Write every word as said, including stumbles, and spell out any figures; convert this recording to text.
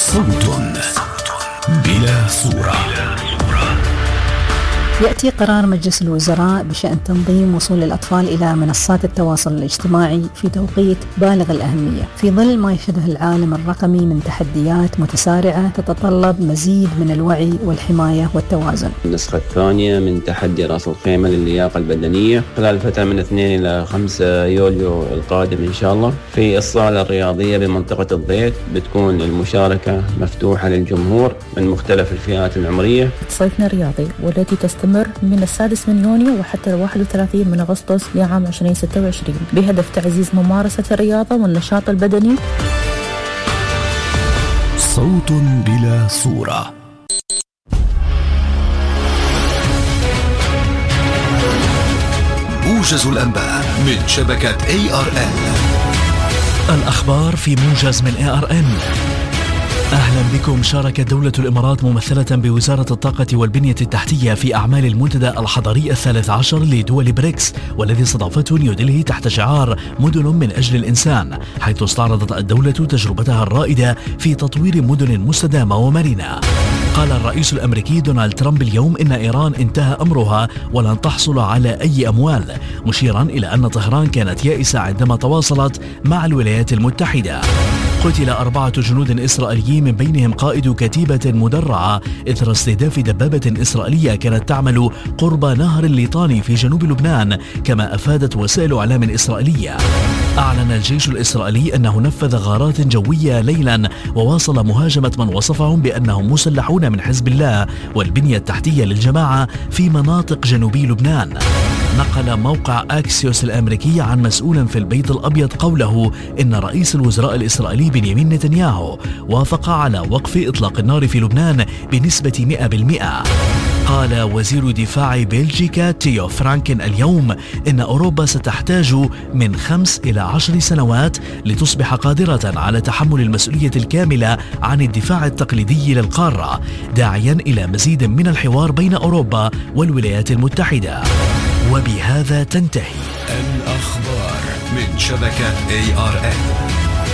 صوت بلا صورة. يأتي قرار مجلس الوزراء بشأن تنظيم وصول الأطفال إلى منصات التواصل الاجتماعي في توقيت بالغ الأهمية، في ظل ما يشهده العالم الرقمي من تحديات متسارعة تتطلب مزيد من الوعي والحماية والتوازن. النسخة الثانية من تحدي رأس الخيمة للياقة البدنية خلال الفترة من اثنين إلى خمسة يوليو القادم إن شاء الله في الصالة الرياضية بمنطقة الضيق. بتكون المشاركة مفتوحة للجمهور من مختلف الفئات العمرية. صيفنا الرياضي والتي تستمر من السادس من يونيو وحتى الواحد وثلاثين من أغسطس لعام ألفين وستة وعشرين بهدف تعزيز ممارسة الرياضة والنشاط البدني. صوت بلا صورة. موجز الأنباء من شبكة إيه آر إن. الأخبار في موجز من إيه آر إن. أهلا بكم. شاركت دولة الإمارات ممثلة بوزارة الطاقة والبنية التحتية في أعمال المنتدى الحضري الثالث عشر لدول بريكس، والذي استضافته نيودلهي تحت شعار مدن من أجل الإنسان، حيث استعرضت الدولة تجربتها الرائدة في تطوير مدن مستدامة ومرنة. قال الرئيس الأمريكي دونالد ترامب اليوم إن إيران انتهى أمرها ولن تحصل على أي أموال، مشيرا إلى أن طهران كانت يائسة عندما تواصلت مع الولايات المتحدة. قتل أربعة جنود إسرائيليين من بينهم قائد كتيبة مدرعة إثر استهداف دبابة إسرائيلية كانت تعمل قرب نهر الليطاني في جنوب لبنان، كما أفادت وسائل إعلام إسرائيلية. أعلن الجيش الإسرائيلي أنه نفذ غارات جوية ليلا وواصل مهاجمة من وصفهم بأنهم مسلحون من حزب الله والبنية التحتية للجماعة في مناطق جنوبي لبنان. نقل موقع أكسيوس الأمريكي عن مسؤول في البيت الأبيض قوله إن رئيس الوزراء الإسرائيلي بنيامين نتنياهو وافق على وقف إطلاق النار في لبنان بنسبة مئة بالمئة. قال وزير دفاع بلجيكا تيو فرانكن اليوم إن أوروبا ستحتاج من خمس إلى عشر سنوات لتصبح قادرة على تحمل المسؤولية الكاملة عن الدفاع التقليدي للقارة، داعيا إلى مزيد من الحوار بين أوروبا والولايات المتحدة. وبهذا تنتهي الأخبار من شبكة إيه آر إن.